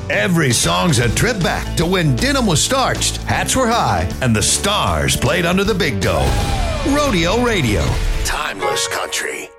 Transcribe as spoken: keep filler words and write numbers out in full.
Every song's a trip back to when denim was starched, hats were high, and the stars played under the big dome. Rodeo Radio. Timeless country.